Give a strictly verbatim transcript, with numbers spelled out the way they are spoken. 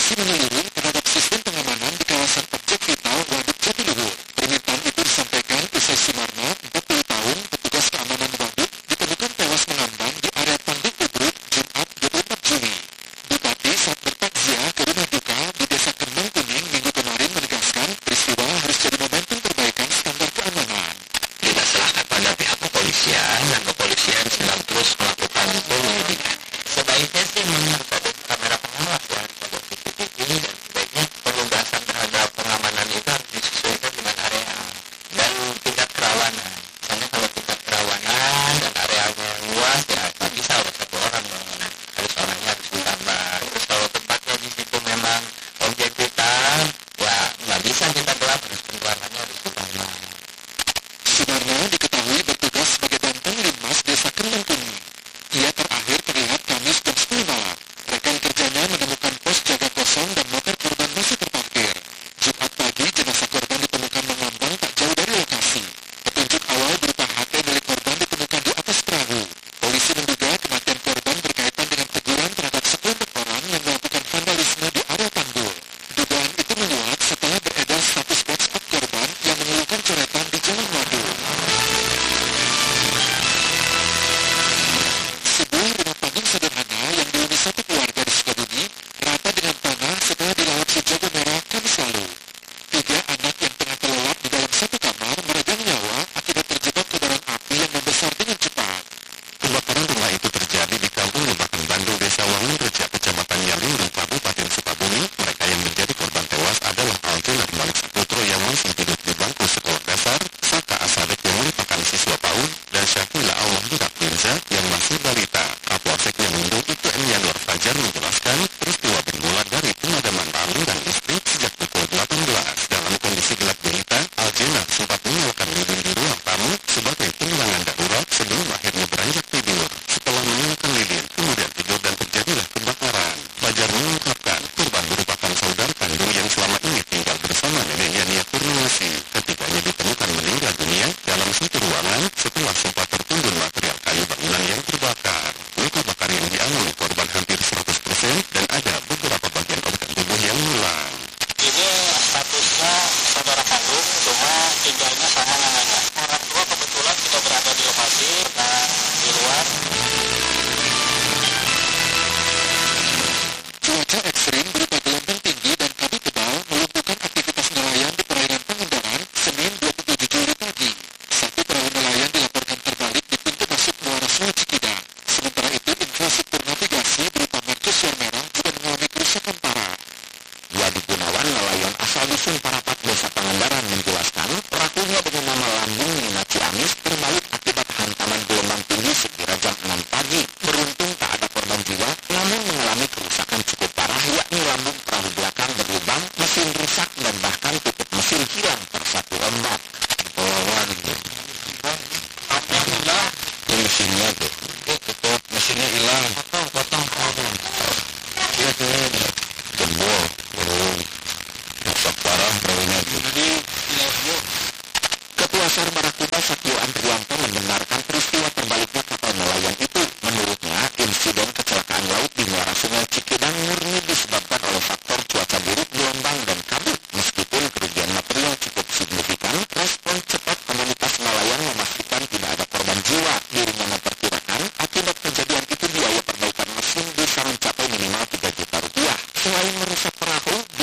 evaluasi menyeluruh terhadap sistem pengamanan di kawasan objek vital Waduk Jatiluhur. Permintaan itu disampaikan usai Sumarna, empat puluh tahun, petugas keamanan waduk, ditemukan tewas mengambang di area Tanggul Ubruk, Jumat dua puluh empat Juni. Bupati saat bertakziah ke rumah duka di Desa Kembang Kuning minggu kemarin menegaskan peristiwa harus jadi momentum perbaikan standar keamanan. Kita serahkan pada pihak kepolisian dan kepolisian sedang terus melakukan penyelidikan. Sebaiknya sih menempatkan kamera pengawas ya pada C C T V dan sebaiknya penugasan terhadap pengamanan itu harus disesuaikan dengan area dan tingkat kerawanan. Misalnya kalau tingkat kerawanan dan areanya yang luas ya nggak bisa oleh satu orang dong. Harus orangnya harus ditambah. Terus kalau tempatnya di situ memang objek vital ya nggak bisa kita gelap, harus pengeluarannya harus ditambah. Sumarna diketahui bertugas sebagai Banteng Linmas Desa Kembang Kuning. Ia terakhir terlihat Kamis jam sepuluh malam. Rekan kerjanya menemukan pos jaga kosong dan motor korban masih terparkir. Jumat pagi jenazah korban ditemukan mengambang tak jauh dari lokasi. Petunjuk awal berupa H T milik korban ditemukan di atas perahu. Polisi menduga kematian korban berkaitan dengan teguran terhadap sekelompok orang yang melakukan vandalisme di area tanggul. Dugaan itu menguat setelah beredar status WhatsApp korban yang mengeluhkan coretan di Jalan Waduk. Sebuah rumah panggung sederhana yang dihuni satu keluarga di Sukabumi rata dengan tanah setelah dilalap si jago merah Kamis lalu. Tiga anak yang tengah terlelap di dalam satu kamar meregang nyawa akibat terjebak kobaran api yang membesar dengan cepat. Kebakaran rumah itu terjadi di Kampung Lembakan Bandul, Desa Wangunreja, Kecamatan Yalingrung, Kabupaten Sukabumi. Mereka yang menjadi korban tewas adalah Alvin Malik Saputro yang masih duduk di bangku sekolah dasar, Saka Asadek yang merupakan siswa PAUD, dan Syakila Almahdurak Mirza yang masih balita. Kapolsek Yalingrung Ibtu M. Yanur Fajar menjelaskan peristiwa bermula dari pemadaman aliran listrik sejak pukul delapan belas. Dalam kondisi gelap gulita, Aljina sempat menyalakan lilin di ruang tamu sebagai penerangan darurat sebelum akhirnya beranjak tidur. Setelah menyalakan lilin, kemudian tidur dan terjadilah kebakaran. Fajar mengungkapkan korban merupakan saudara kandung yang selama ini tinggal bersama neneknya Nia Kurniasi. Ketiganya ditemukan meninggal dunia dalam satu ruangan setelah sempat tertimbun material kayu bangunan yang terbakar. Luka bakar yang dialami korban hampir seratus persen dan ada beberapa bagian organ tubuh yang hilang. Ini statusnya saudara kandung, cuma tinggalnya sama neneknya. Orang tua kebetulan sudah berada di lokasi dan di luar. Cuaca ekstrim berupa gelombang tinggi dan kabut tebal melumpuhkan aktivitas nelayan di perairan Pangandaran Senin dua puluh tujuh Juli pagi. Satu perahu nelayan dilaporkan terbalik di pintu masuk muara Sungai Cikidang. Sementara itu, infrastruktur navigasi berupa mercusuar merah juga mengalami kerusakan parah. Wadi Gunawan, nelayan asal dusun Parapat, Desa Pangandaran menjelaskan perahunya dengan nama Lambung Nina Ciamis terbalik akibat hantaman gelombang tinggi sekira jam enam pagi. Beruntung tak ada korban jiwa, namun mengalami kerusakan cukup parah, yakni lambung perahu belakang berlubang, mesin rusak dan bahkan tutup mesin hilang tersatu ombak. Pelawan Apa hilang? itu mesinnya tuh, tutup mesinnya hilang. Potong, potong, potong. Iya tuh, jebol, burung, rusak parah perahunya tuh. Jadi, Ketua Sar Barakuda Satyo Andrianto membenarkan peristiwa terbaliknya kapal nelayan itu. Menurutnya, insiden kecelakaan laut di muara Sungai Cikidang murni disebabkan oleh faktor cuaca buruk, gelombang, dan kabut. Meskipun kerugian material cukup signifikan, respon cepat komunitas nelayan memastikan tidak ada korban jiwa. Dirinya memperkirakan akibat kejadian itu biaya perbaikan mesin bisa mencapai minimal tiga juta rupiah. Selain merusak perahu,